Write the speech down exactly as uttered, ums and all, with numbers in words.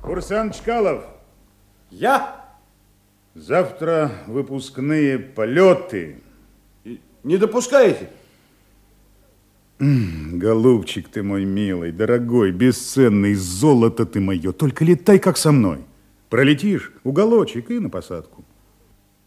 Курсант Чкалов. Я? Завтра выпускные полеты. Не допускаете? Голубчик ты мой милый, дорогой, бесценный, золото ты мое. Только летай, как со мной. Пролетишь, уголочек и на посадку.